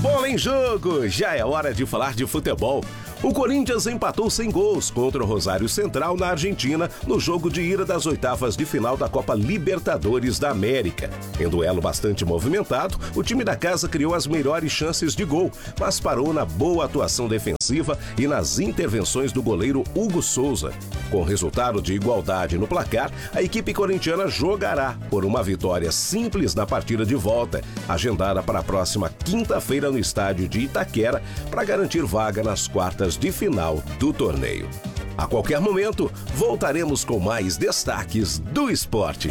Bola em jogo! Já é hora de falar de futebol. O Corinthians empatou sem gols contra o Rosário Central na Argentina no jogo de ida das oitavas de final da Copa Libertadores da América. Em duelo bastante movimentado, o time da casa criou as melhores chances de gol, mas parou na boa atuação defensiva e nas intervenções do goleiro Hugo Souza. Com resultado de igualdade no placar, a equipe corintiana jogará por uma vitória simples na partida de volta, agendada para a próxima quinta-feira no estádio de Itaquera, para garantir vaga nas quartas de final do torneio. A qualquer momento, voltaremos com mais destaques do esporte.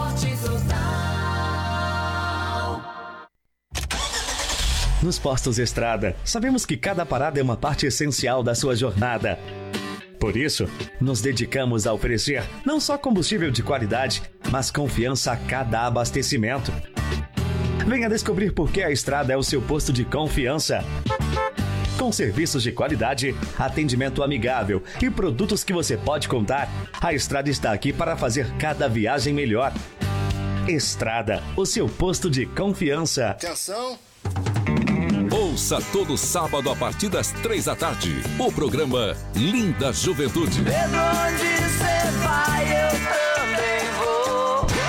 Nos postos Estrada, sabemos que cada parada é uma parte essencial da sua jornada. Por isso, nos dedicamos a oferecer não só combustível de qualidade, mas confiança a cada abastecimento. Venha descobrir por que a Estrada é o seu posto de confiança. Com serviços de qualidade, atendimento amigável e produtos que você pode contar, a Estrada está aqui para fazer cada viagem melhor. Estrada, o seu posto de confiança. Atenção! Ouça todo sábado a partir das 3 da tarde o programa Linda Juventude. Pedro, onde você vai, eu também vou.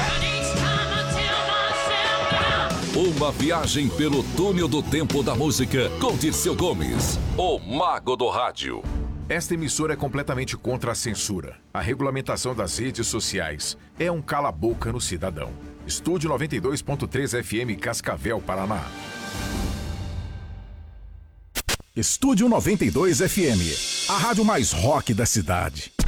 Uma viagem pelo túnel do tempo da música com Dirceu Gomes, o mago do rádio. Esta emissora é completamente contra a censura. A regulamentação das redes sociais é um cala-boca no cidadão. Estúdio 92.3 FM Cascavel, Paraná. Estúdio 92 FM, a rádio mais rock da cidade.